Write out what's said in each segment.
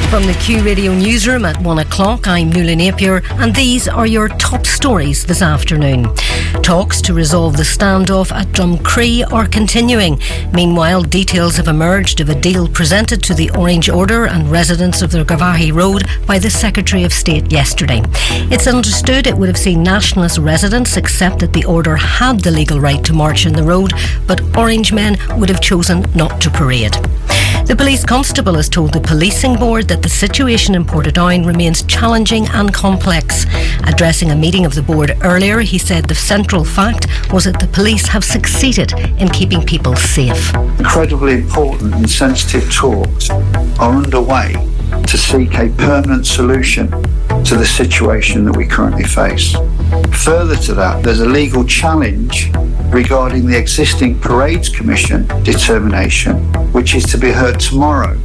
From the Q Radio newsroom at 1 o'clock, I'm Nuala Napier, and these are your top stories this afternoon. Talks to resolve the standoff at Drumcree are continuing. Meanwhile, details have emerged of a deal presented to the Orange Order and residents of the Garvaghey Road by the Secretary of State yesterday. It's understood it would have seen nationalist residents accept that the order had the legal right to march in the road, but Orange men would have chosen not to parade. The police constable has told the policing board that the situation in Portadown remains challenging and complex. Addressing a meeting of the board earlier, he said the central fact was that the police have succeeded in keeping people safe. Incredibly important and sensitive talks are underway to seek a permanent solution to the situation that we currently face. Further to that, there's a legal challenge regarding the existing Parades Commission determination, which is to be heard tomorrow.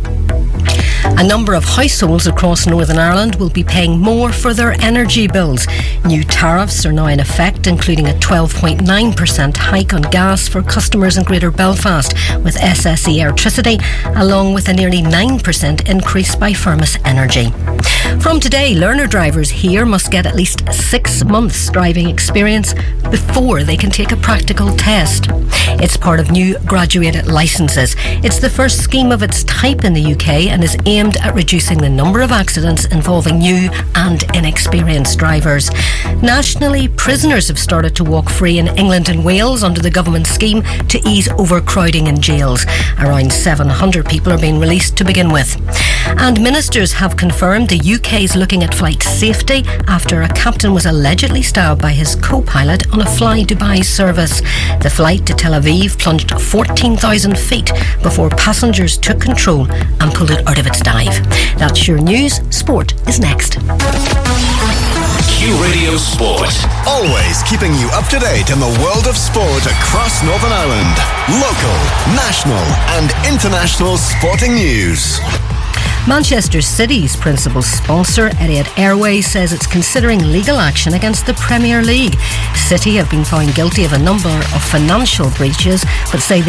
A number of households across Northern Ireland will be paying more for their energy bills. New tariffs are now in effect, including a 12.9% hike on gas for customers in Greater Belfast with SSE Electricity, along with a nearly 9% increase by Firmus Energy. From today, learner drivers here must get at least 6 months driving experience before they can take a practical test. It's part of new graduated licences. It's the first scheme of its type in the UK and is aimed at reducing the number of accidents involving new and inexperienced drivers. Nationally, prisoners have started to walk free in England and Wales under the government scheme to ease overcrowding in jails. Around 700 people are being released to begin with. And ministers have confirmed the UK is looking at flight safety after a captain was allegedly stabbed by his co-pilot on a Fly Dubai service. The flight to Tel Aviv plunged 14,000 feet before passengers took control and pulled it out of its dive. That's your news. Sport is next. Q Radio Sport. Always keeping you up to date in the world of sport across Northern Ireland. Local, national and international sporting news. Manchester City's principal sponsor, Etihad Airways, says it's considering legal action against the Premier League. City have been found guilty of a number of financial breaches, but say